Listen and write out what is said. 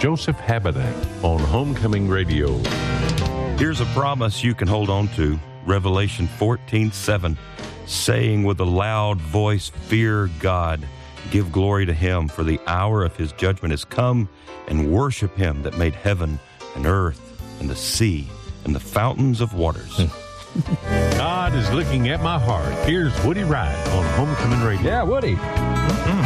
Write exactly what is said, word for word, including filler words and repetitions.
Joseph Habedank on Homecoming Radio. Here's a promise you can hold on to. Revelation fourteen seven, saying with a loud voice, fear God, give glory to him, for the hour of his judgment is come, and worship him that made heaven and earth and the sea and the fountains of waters. God is looking at my heart. Here's Woody Wright on Homecoming Radio. Yeah, Woody.